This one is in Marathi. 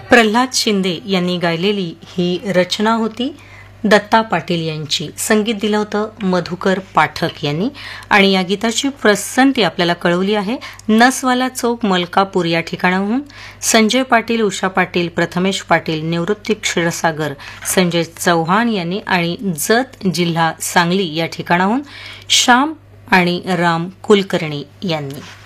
प्रल्हाद शिंदे यांनी गायलेली ही रचना होती दत्ता पाटील यांची. संगीत दिलं होतं मधुकर पाठक यांनी. आणि या गीताची पसंती आपल्याला कळवली आहे नसवाला चौक मलकापूर या ठिकाणाहून संजय पाटील, उषा पाटील, प्रथमेश पाटील, निवृत्ती क्षीरसागर, संजय चव्हाण यांनी आणि जत जिल्हा सांगली या ठिकाणाहून श्याम आणि राम कुलकर्णी यांनी.